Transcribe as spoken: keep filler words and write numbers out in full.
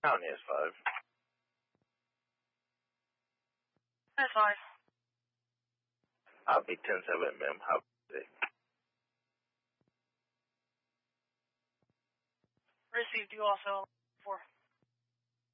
County is five. That's five. I'll be ten seven, ma'am. How big? Received, you also four.